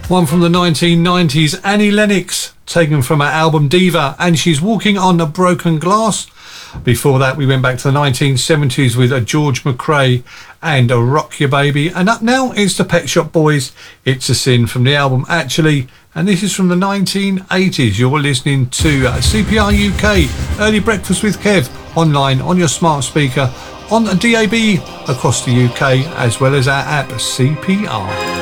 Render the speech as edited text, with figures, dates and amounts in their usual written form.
One from the 1990s, Annie Lennox, taken from her album Diva, and She's Walking on a Broken Glass. Before that, we went back to the 1970s with a George McRae and a Rock Your Baby. And up now is the Pet Shop Boys, It's a Sin, from the album Actually. And this is from the 1980s. You're listening to CPR UK, Early Breakfast with Kev, online, on your smart speaker, on a DAB across the UK, as well as our app CPR.